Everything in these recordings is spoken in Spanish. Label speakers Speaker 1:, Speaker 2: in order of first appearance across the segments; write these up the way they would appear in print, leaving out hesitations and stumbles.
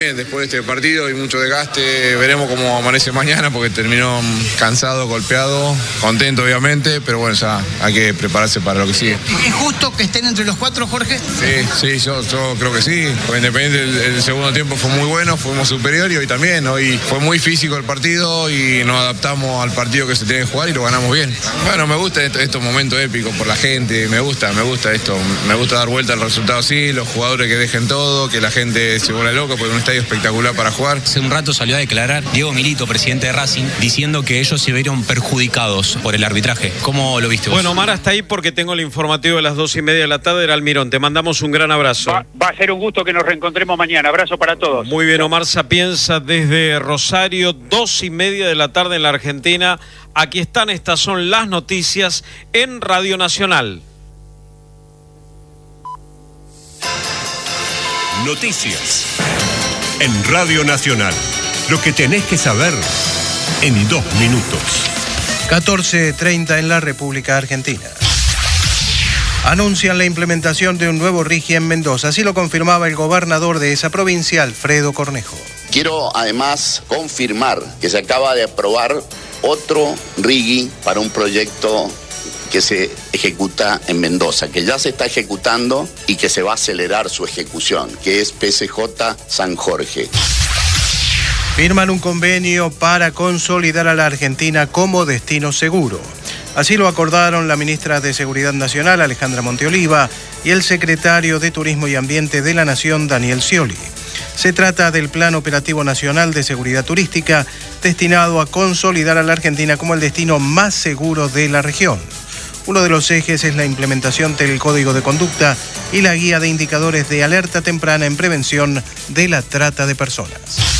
Speaker 1: Después de este partido y mucho desgaste, veremos cómo amanece mañana porque terminó cansado, golpeado, contento obviamente, pero bueno, ya hay que prepararse para lo que sigue.
Speaker 2: ¿Es justo que estén entre los cuatro, Jorge?
Speaker 1: Sí, yo creo que sí. Independiente, el segundo tiempo fue muy bueno, fuimos superior y hoy también. Hoy fue muy físico el partido y nos adaptamos al partido que se tiene que jugar y lo ganamos bien. Bueno, me gusta estos momentos épicos por la gente, me gusta esto, me gusta dar vuelta al resultado así, los jugadores que dejen todo, que la gente se vuelva loca porque no está espectacular para jugar.
Speaker 3: Hace un rato salió a declarar Diego Milito, presidente de Racing, diciendo que ellos se vieron perjudicados por el arbitraje. ¿Cómo lo viste vos?
Speaker 4: Bueno, Omar, hasta ahí porque tengo el informativo de las 2:30 de la tarde. Era Almirón, te mandamos un gran abrazo.
Speaker 5: Va a ser un gusto que nos reencontremos mañana. Abrazo para todos.
Speaker 4: Muy bien, Omar Sapienza desde Rosario, 2:30 de la tarde en la Argentina. Aquí están, estas son las noticias en Radio Nacional.
Speaker 6: Noticias en Radio Nacional. Lo que tenés que saber en 2 minutos.
Speaker 7: 14:30 en la República Argentina. Anuncian la implementación de un nuevo RIGI en Mendoza. Así lo confirmaba el gobernador de esa provincia, Alfredo Cornejo.
Speaker 8: Quiero además confirmar que se acaba de aprobar otro RIGI para un proyecto que se ejecuta en Mendoza, que ya se está ejecutando y que se va a acelerar su ejecución, que es PSJ San Jorge.
Speaker 7: Firman un convenio para consolidar a la Argentina como destino seguro. Así lo acordaron la ministra de Seguridad Nacional, Alejandra Monteoliva, y el secretario de Turismo y Ambiente de la Nación, Daniel Scioli. Se trata del Plan Operativo Nacional de Seguridad Turística, destinado a consolidar a la Argentina como el destino más seguro de la región. Uno de los ejes es la implementación del Código de Conducta y la guía de indicadores de alerta temprana en prevención de la trata de personas.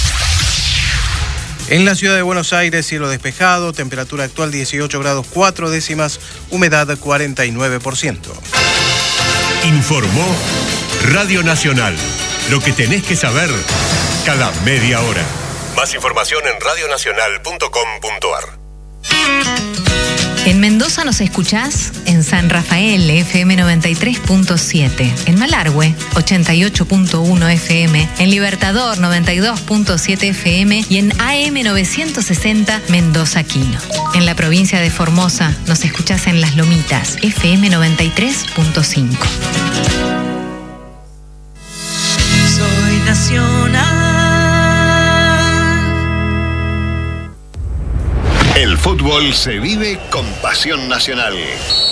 Speaker 7: En la ciudad de Buenos Aires, cielo despejado, temperatura actual 18 grados 4 décimas, humedad 49%.
Speaker 6: Informó Radio Nacional. Lo que tenés que saber cada media hora. Más información en radionacional.com.ar.
Speaker 9: En Mendoza nos escuchás en San Rafael, FM 93.7, en Malargüe, 88.1 FM, en Libertador, 92.7 FM y en AM 960 Mendoza Quino. En la provincia de Formosa nos escuchás en Las Lomitas, FM 93.5.
Speaker 10: Soy nacional.
Speaker 6: El fútbol se vive con pasión nacional.